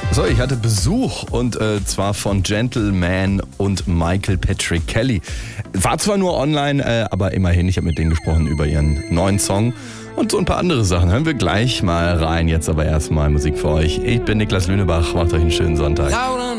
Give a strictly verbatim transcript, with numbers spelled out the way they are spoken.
So, ich hatte Besuch und äh, zwar von Gentleman und Michael Patrick Kelly. War zwar nur online, äh, aber immerhin, ich habe mit denen gesprochen über ihren neuen Song und so ein paar andere Sachen. Hören wir gleich mal rein. Jetzt aber erstmal Musik für euch. Ich bin Niklas Lünebach, macht euch einen schönen Sonntag.